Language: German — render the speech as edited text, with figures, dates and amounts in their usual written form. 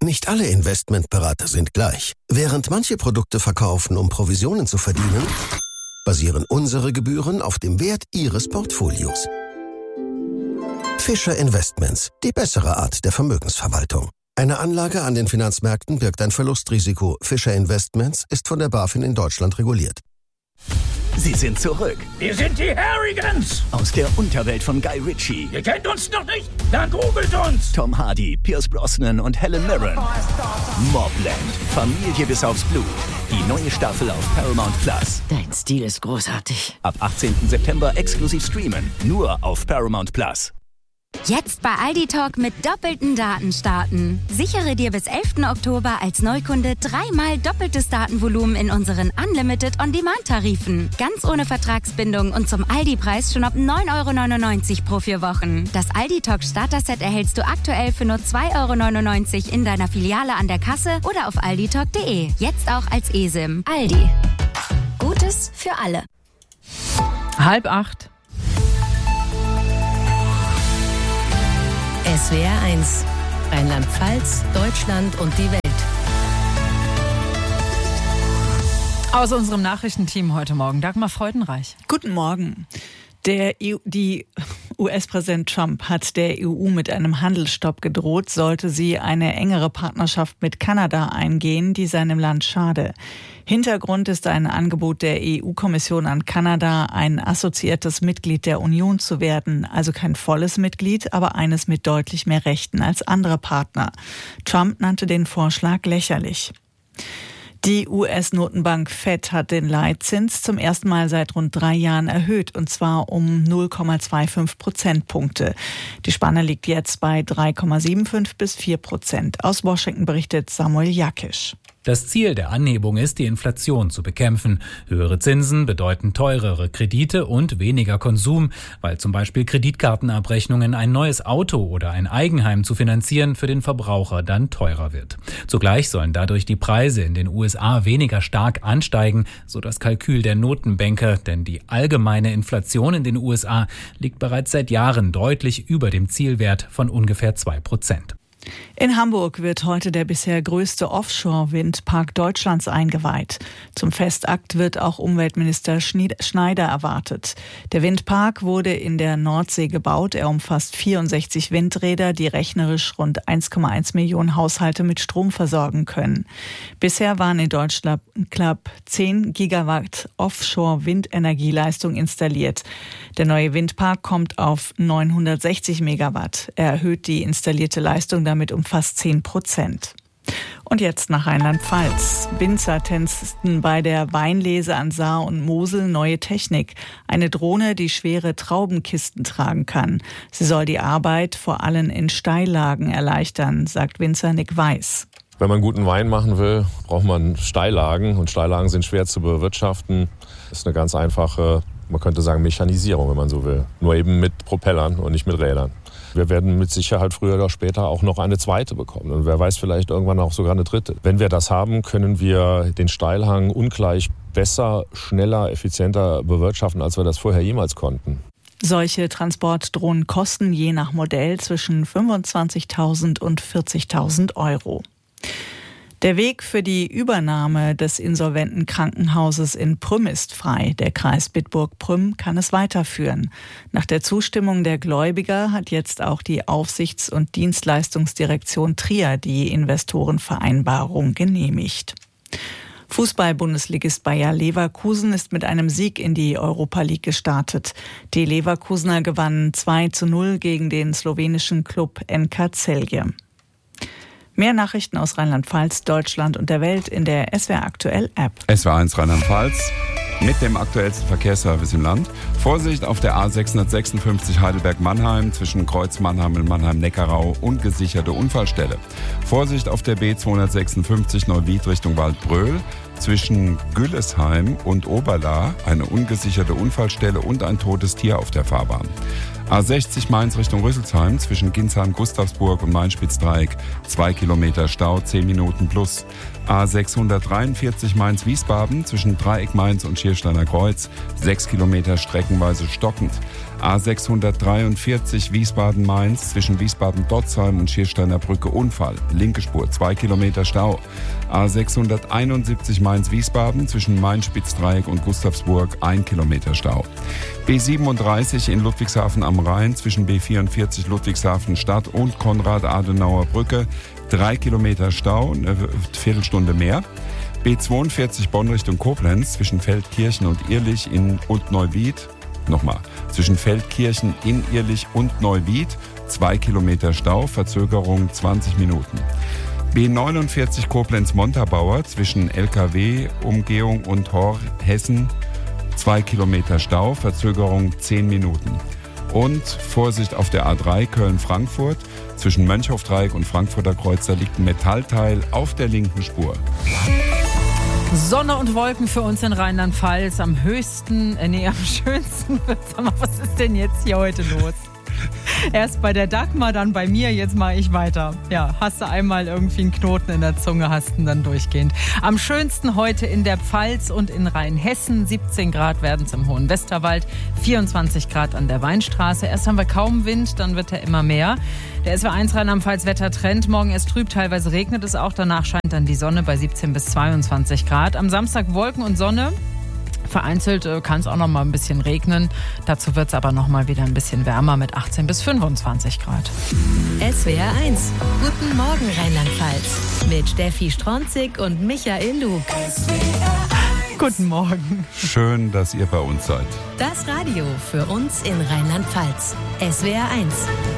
Nicht alle Investmentberater sind gleich. Während manche Produkte verkaufen, um Provisionen zu verdienen, basieren unsere Gebühren auf dem Wert Ihres Portfolios. Fischer Investments, die bessere Art der Vermögensverwaltung. Eine Anlage an den Finanzmärkten birgt ein Verlustrisiko. Fischer Investments ist von der BaFin in Deutschland reguliert. Sie sind zurück. Wir sind die Harrigans. Aus der Unterwelt von Guy Ritchie. Ihr kennt uns noch nicht? Dann googelt uns. Tom Hardy, Pierce Brosnan und Helen Mirren. Mobland. Familie bis aufs Blut. Die neue Staffel auf Paramount Plus. Dein Stil ist großartig. Ab 18. September exklusiv streamen. Nur auf Paramount Plus. Jetzt bei Aldi Talk mit doppelten Daten starten. Sichere dir bis 11. Oktober als Neukunde 3-mal doppeltes Datenvolumen in unseren Unlimited On-Demand-Tarifen. Ganz ohne Vertragsbindung und zum Aldi-Preis schon ab 9,99 € pro 4 Wochen. Das Aldi Talk Starter-Set erhältst du aktuell für nur 2,99 € in deiner Filiale an der Kasse oder auf alditalk.de. Jetzt auch als eSIM. Aldi. Gutes für alle. 7:30. SWR 1, Rheinland-Pfalz, Deutschland und die Welt. Aus unserem Nachrichtenteam heute Morgen, Dagmar Freudenreich. Guten Morgen. Die US-Präsident Trump hat der EU mit einem Handelsstopp gedroht, sollte sie eine engere Partnerschaft mit Kanada eingehen, die seinem Land schade. Hintergrund ist ein Angebot der EU-Kommission an Kanada, ein assoziiertes Mitglied der Union zu werden, also kein volles Mitglied, aber eines mit deutlich mehr Rechten als andere Partner. Trump nannte den Vorschlag lächerlich. Die US-Notenbank Fed hat den Leitzins zum ersten Mal seit rund 3 Jahren erhöht, und zwar um 0,25 Prozentpunkte. Die Spanne liegt jetzt bei 3,75 bis 4%. Aus Washington berichtet Samuel Jakisch. Das Ziel der Anhebung ist, die Inflation zu bekämpfen. Höhere Zinsen bedeuten teurere Kredite und weniger Konsum, weil zum Beispiel Kreditkartenabrechnungen, ein neues Auto oder ein Eigenheim zu finanzieren für den Verbraucher dann teurer wird. Zugleich sollen dadurch die Preise in den USA weniger stark ansteigen, so das Kalkül der Notenbanker, denn die allgemeine Inflation in den USA liegt bereits seit Jahren deutlich über dem Zielwert von ungefähr 2%. In Hamburg wird heute der bisher größte Offshore-Windpark Deutschlands eingeweiht. Zum Festakt wird auch Umweltminister Schneider erwartet. Der Windpark wurde in der Nordsee gebaut. Er umfasst 64 Windräder, die rechnerisch rund 1,1 Millionen Haushalte mit Strom versorgen können. Bisher waren in Deutschland knapp 10 Gigawatt Offshore-Windenergieleistung installiert. Der neue Windpark kommt auf 960 Megawatt. Er erhöht die installierte Leistung damit um fast 10%. Und jetzt nach Rheinland-Pfalz. Winzer testen bei der Weinlese an Saar und Mosel neue Technik. Eine Drohne, die schwere Traubenkisten tragen kann. Sie soll die Arbeit vor allem in Steillagen erleichtern, sagt Winzer Nick Weiß. Wenn man guten Wein machen will, braucht man Steillagen. Und Steillagen sind schwer zu bewirtschaften. Das ist eine ganz einfache, man könnte sagen, Mechanisierung, wenn man so will. Nur eben mit Propellern und nicht mit Rädern. Wir werden mit Sicherheit früher oder später auch noch eine zweite bekommen. Und wer weiß, vielleicht irgendwann auch sogar eine dritte. Wenn wir das haben, können wir den Steilhang ungleich besser, schneller, effizienter bewirtschaften, als wir das vorher jemals konnten. Solche Transportdrohnen kosten je nach Modell zwischen 25.000 und 40.000 €. Der Weg für die Übernahme des insolventen Krankenhauses in Prüm ist frei. Der Kreis Bitburg-Prüm kann es weiterführen. Nach der Zustimmung der Gläubiger hat jetzt auch die Aufsichts- und Dienstleistungsdirektion Trier die Investorenvereinbarung genehmigt. Fußball-Bundesligist Bayer Leverkusen ist mit einem Sieg in die Europa League gestartet. Die Leverkusener gewannen 2:0 gegen den slowenischen Klub NK Celje. Mehr Nachrichten aus Rheinland-Pfalz, Deutschland und der Welt in der SWR Aktuell App. SWR 1 Rheinland-Pfalz mit dem aktuellsten Verkehrsservice im Land. Vorsicht auf der A656 Heidelberg-Mannheim zwischen Kreuz Mannheim und Mannheim-Neckarau, ungesicherte Unfallstelle. Vorsicht auf der B256 Neuwied Richtung Waldbröl zwischen Güllesheim und Oberla, eine ungesicherte Unfallstelle und ein totes Tier auf der Fahrbahn. A60 Mainz Richtung Rüsselsheim zwischen Ginsheim, Gustavsburg und Main-Spitz-Dreieck 2 Kilometer Stau, 10 Minuten plus. A643 Mainz-Wiesbaden zwischen Dreieck Mainz und Schiersteiner Kreuz 6 Kilometer streckenweise stockend. A643 Wiesbaden-Mainz zwischen Wiesbaden-Dotzheim und Schiersteiner Brücke Unfall. Linke Spur, 2 Kilometer Stau. A671 Mainz-Wiesbaden zwischen Main-Spitzdreieck und Gustavsburg 1 Kilometer Stau. B37 in Ludwigshafen am Rhein zwischen B44 Ludwigshafen Stadt und Konrad-Adenauer Brücke 3 Kilometer Stau, eine Viertelstunde mehr. B42 Bonn Richtung Koblenz zwischen Feldkirchen und Irrlich und Neuwied. Nochmal, zwischen Feldkirchen in Irrlich und Neuwied 2 Kilometer Stau, Verzögerung 20 Minuten. B49 Koblenz-Montabaur zwischen LKW-Umgehung und Hor Hessen 2 Kilometer Stau, Verzögerung 10 Minuten. Und Vorsicht auf der A3 Köln-Frankfurt. Zwischen Mönchhofdreieck und Frankfurter Kreuz, da liegt ein Metallteil auf der linken Spur. Sonne und Wolken für uns in Rheinland-Pfalz. Am schönsten wird's. Sag mal, was ist denn jetzt hier heute los? Erst bei der Dagmar, dann bei mir, jetzt mache ich weiter. Ja, hast du einmal irgendwie einen Knoten in der Zunge, hast du dann durchgehend. Am schönsten heute in der Pfalz und in Rheinhessen. 17 Grad werden es im Hohen Westerwald, 24 Grad an der Weinstraße. Erst haben wir kaum Wind, dann wird er immer mehr. Der SW1 Rheinland-Pfalz Wettertrend. Morgen erst trüb, teilweise regnet es auch. Danach scheint dann die Sonne bei 17 bis 22 Grad. Am Samstag Wolken und Sonne. Vereinzelt kann es auch noch mal ein bisschen regnen. Dazu wird es aber noch mal wieder ein bisschen wärmer mit 18 bis 25 Grad. SWR 1. Guten Morgen Rheinland-Pfalz. Mit Steffi Stronzig und Michael Lug. Guten Morgen. Schön, dass ihr bei uns seid. Das Radio für uns in Rheinland-Pfalz. SWR 1.